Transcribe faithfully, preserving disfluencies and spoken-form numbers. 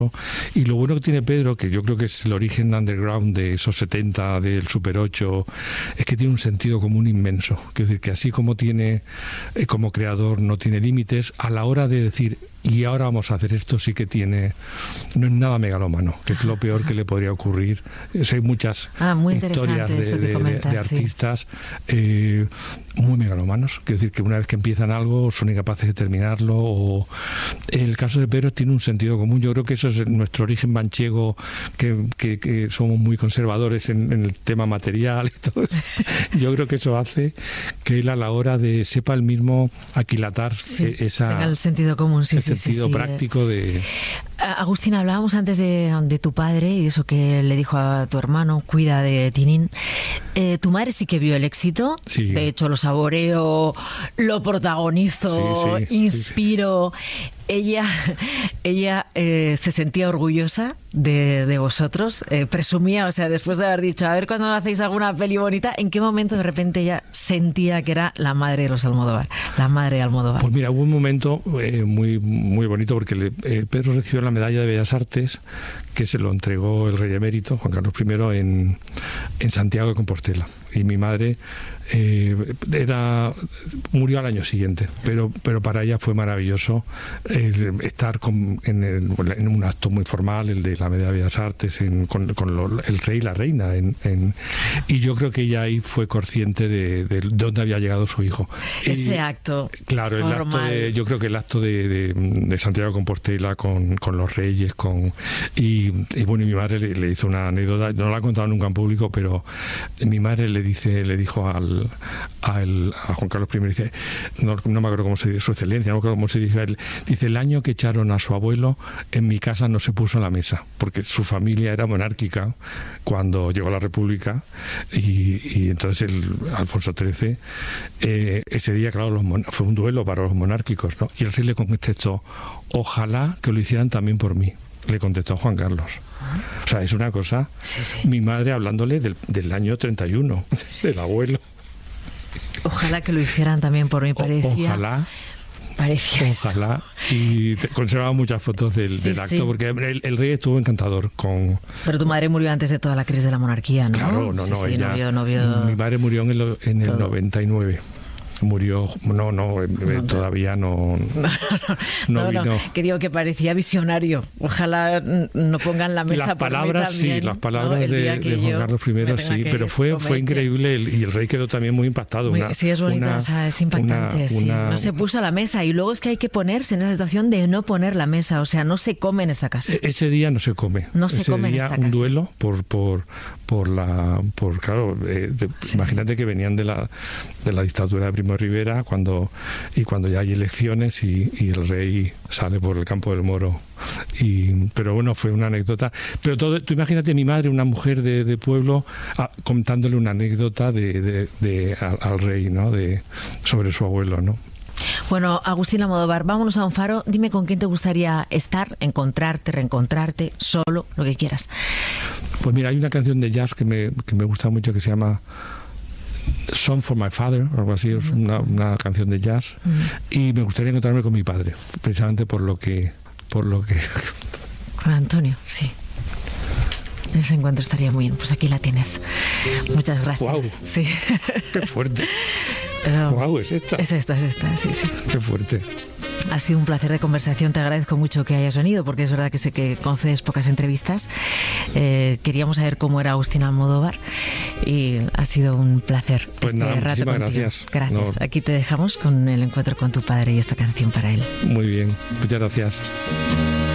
Y lo bueno que tiene Pedro, que yo creo que es el origen underground de esos setenta, del Super ocho, es que tiene un sentido común inmenso. Quiero decir, que así como tiene, eh, como creador, no tiene límites, a la hora de decir, y ahora vamos a hacer esto, sí que tiene, no es nada megalómano, que es lo peor que le podría ocurrir. O sea, hay muchas ah, muy historias de, de, de, comentas, de artistas sí. eh, muy megalómanos, quiero decir, que una vez que empiezan algo son incapaces de terminarlo. O el caso de Pedro tiene un sentido común. Yo creo que eso es nuestro origen manchego, que, que, que somos muy conservadores en, en el tema material y todo eso. Yo creo que eso hace que él, a la hora de sepa el mismo aquilatar sí, esa tenga el sentido común, sí, el sí, sentido sí, sí, práctico de... Agustín, hablábamos antes de, de tu padre y eso que le dijo a tu hermano, cuida de Tintín. Eh, tu madre sí que vio el éxito, sí. De hecho lo saboreó, lo protagonizó, sí, sí, inspiró. Sí, sí. Ella, ella eh, se sentía orgullosa de, de vosotros, eh, presumía, o sea, después de haber dicho, a ver cuando hacéis alguna peli bonita, ¿en qué momento de repente ella sentía que era la madre de los Almodóvar, la madre de Almodóvar? Pues mira, hubo un momento eh, muy, muy bonito, porque le, eh, Pedro recibió la medalla de Bellas Artes, que se lo entregó el rey emérito, Juan Carlos primero, en, en Santiago de Compostela. Y mi madre eh, era murió al año siguiente, pero pero para ella fue maravilloso eh, estar con, en, el, en un acto muy formal, el de la Medalla de Bellas Artes, en, con, con lo, el rey y la reina. En, en, y yo creo que ella ahí fue consciente de, de dónde había llegado su hijo. Ese y, acto Claro, el formal. acto de, yo creo que el acto de, de, de Santiago de Compostela con, con los reyes, con y, y bueno, y mi madre le, le hizo una anécdota, no la ha contado nunca en público, pero mi madre le dice, le dijo al, al a Juan Carlos primero, dice, no, no me acuerdo cómo se dice, su excelencia, no me acuerdo cómo se dice, él, dice, el año que echaron a su abuelo, en mi casa no se puso a la mesa, porque su familia era monárquica cuando llegó la República, y, y entonces el Alfonso trece, eh, ese día, claro, los mon- fue un duelo para los monárquicos, ¿no? Y el rey le contestó, ojalá que lo hicieran también por mí, le contestó Juan Carlos. O sea, es una cosa... Sí, sí. Mi madre hablándole del, del año treinta y uno, del abuelo. Ojalá que lo hicieran también por mí, parecía... O, ojalá... Parecía Ojalá. Eso. Y te, conservaba muchas fotos del, sí, del acto, sí. porque el, el rey estuvo encantador con... Pero tu madre murió antes de toda la crisis de la monarquía, ¿no? Claro, no, sí, no, sí, ella... no vio, no vio mi madre murió en el, en el noventa y nueve. Murió, no, no, no todavía no, no, no, no, no, vino. No, que digo que parecía visionario. Ojalá no pongan la mesa las palabras, por mí también, sí, las palabras ¿no? de, de Juan Carlos primero, sí, pero fue, fue increíble el, y el rey quedó también muy impactado. Muy, una, sí, es bonita, una, o sea, es impactante. Una, sí. una, no se puso a la mesa y luego es que hay que ponerse en esa situación de no poner la mesa, o sea, no se come en esta casa. Ese día no se come. No se ese come día, en esta un casa. duelo por por por la por claro, eh, de, sí. Imagínate que venían de la de la dictadura de Primo de Rivera cuando y cuando ya hay elecciones y, y el rey sale por el campo del Moro. Y, pero bueno, fue una anécdota. Pero todo, tú imagínate mi madre, una mujer de, de pueblo, a, contándole una anécdota de, de, de, al, al rey, ¿no? De, sobre su abuelo, ¿no? Bueno, Agustín Almodóvar, vámonos a un faro. Dime con quién te gustaría estar, encontrarte, reencontrarte, solo, lo que quieras. Pues mira, hay una canción de jazz que me, que me gusta mucho que se llama Song for My Father, o algo así, es una, una canción de jazz, uh-huh. Y me gustaría encontrarme con mi padre, precisamente por lo que... por lo que Con Antonio, sí. Ese encuentro estaría muy bien. Pues aquí la tienes. Muchas gracias. Wow. Sí. Qué fuerte. Uh, wow, es esta. Es esta, es esta, sí, sí. Qué fuerte. Ha sido un placer de conversación, te agradezco mucho que hayas venido, porque es verdad que sé que concedes pocas entrevistas. Eh, queríamos saber cómo era Agustín Almodóvar y ha sido un placer. Pues este nada, rato muchísimas contigo. gracias. Gracias. No. Aquí te dejamos con el encuentro con tu padre y esta canción para él. Muy bien, muchas gracias.